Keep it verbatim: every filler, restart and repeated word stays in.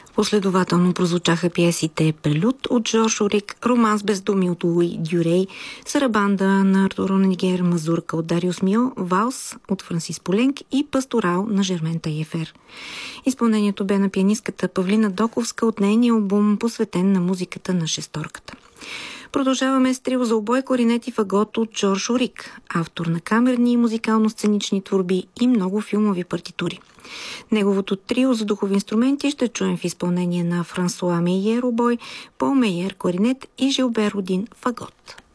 Последователно прозвучаха пиесите Прелюд от Жорж Орик, Романс без думи от Луи Дюрей, Сарабанда на Артуро Нигер, Мазурка от Дариус Мио, Валс от Франсис Поленк и Пасторал на Жермен Тайефер. Изпълнението бе на пианистката Павлина Доковска от нейния албум, посветен на музиката на шесторката. Продължаваме с трио за обой, кларинет и фагот от Жорж Орик, автор на камерни и музикално-сценични творби и много филмови партитури. Неговото трио за духови инструменти ще чуем в изпълнение на Франсуа Мейер обой, Пол Мейер кларинет и Жилбер Родин фагот.